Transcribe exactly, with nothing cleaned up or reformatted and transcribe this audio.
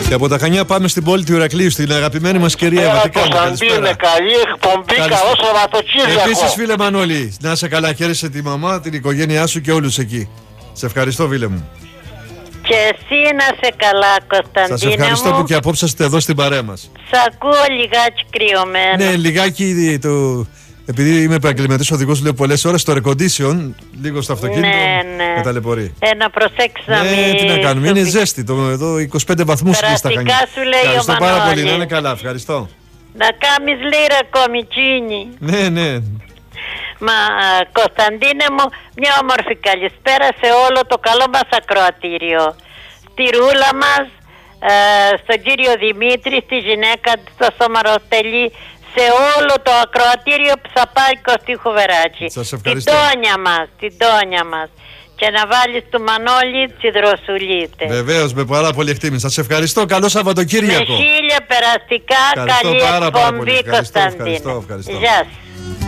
Και από τα Χανιά πάμε στην πόλη του Ηρακλείου, στην αγαπημένη μας κυρία Εύα. Τι κάνετε, καλησπέρα. Καλή εκπομπή, καλό Σαββατοκύριακο. Επίσης, φίλε Μανώλη, να είσαι καλά, χαίρεσαι τη μαμά, την οικογένειά σου και όλους εκεί. Σε ευχαριστώ, φίλε μου. Και εσύ να σε καλά, Κωνσταντίνε. Σας ευχαριστώ μου. που και απόψε είστε εδώ στην παρέα μας. Σ' ακούω λιγάκι κρυωμένο. Ναι, λιγάκι το... Επειδή είμαι επαγγελματής οδηγός, λέω πολλές ώρες, το air condition, λίγο στο αυτοκίνητο, ναι, ναι. με ταλαιπωρεί. Ε, να προσέξεις να ναι, μην... τι να κάνουμε, είναι ζέστη, το, εδώ είκοσι πέντε βαθμούς και στα Χανιά. Σου λέει ευχαριστώ ο πάρα Μανώλης. πολύ, να είναι καλά, ευχαριστώ. Να κάνεις λίρα κομικίνη. Ναι, ναι. Μα Κωνσταντίνε μου, μια όμορφη καλησπέρα σε όλο το καλό μας ακροατήριο. Στη ρούλα μας, ε, στον κύριο Δημήτρη, στη γυναίκα του, στο Σωμαροτελή, σε όλο το ακροατήριο Ψαπάκο στη Χουβεράκη. Σας ευχαριστώ. Την τόνια μας, την τόνια μας. Και να βάλεις του Μανώλη τσιδροσουλίτες. Βεβαίως, με πάρα πολύ εκτίμηση. Σας ευχαριστώ, καλό Σαββατοκύριακο. Με χίλια περαστικά, Ευχαριστώ καλή πάρα, πάρα πολύ. εκπομπή, Ευχαριστώ, Κωνσταντίνε. ευχαριστώ, ευχαριστώ. Γεια σας.